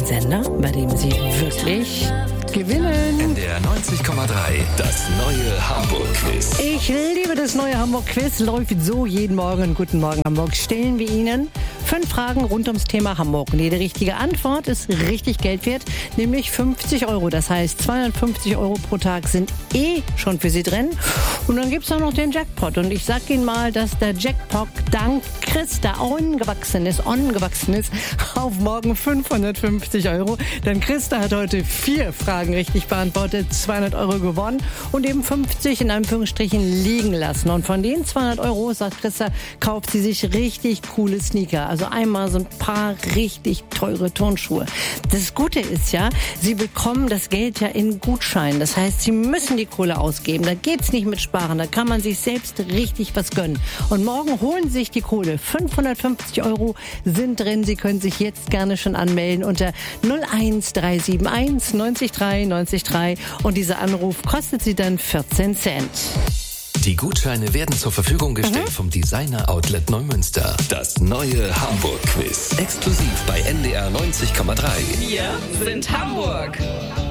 Sender, bei dem Sie wirklich gewinnen. NDR 90,3, das neue Hamburg-Quiz. Ich liebe das neue Hamburg-Quiz. Läuft so jeden Morgen. Guten Morgen, Hamburg. Stellen wir Ihnen 5 Fragen rund ums Thema Hamburg. Und jede richtige Antwort ist richtig Geld wert, nämlich 50 Euro. Das heißt, 250 Euro pro Tag sind schon für Sie drin. Und dann gibt es auch noch den Jackpot. Und ich sag Ihnen mal, dass der Jackpot dank Christa angewachsen ist auf morgen 550 Euro. Denn Christa hat heute 4 Fragen richtig beantwortet, 200 Euro gewonnen und eben 50 in Anführungsstrichen liegen lassen. Und von den 200 Euro, sagt Christa, kauft sie sich richtig coole Sneaker. Also einmal so ein paar richtig teure Turnschuhe. Das Gute ist ja, Sie bekommen das Geld ja in Gutscheinen. Das heißt, Sie müssen die Kohle ausgeben. Da geht's nicht mit Sparen. Da kann man sich selbst richtig was gönnen. Und morgen holen Sie sich die Kohle. 550 Euro sind drin. Sie können sich jetzt gerne schon anmelden unter 01371 90 3 und dieser Anruf kostet Sie dann 14 Cent. Die Gutscheine werden zur Verfügung gestellt vom Designer Outlet Neumünster. Das neue Hamburg-Quiz. Exklusiv bei NDR 90,3. Wir sind Hamburg.